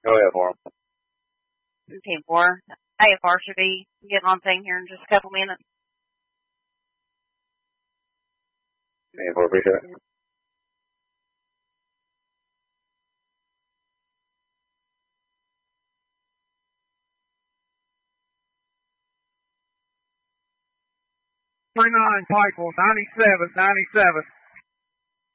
Go ahead for him. 10-4. AFR should be getting on thing here in just a couple minutes. 10-4, appreciate it. Pike 97.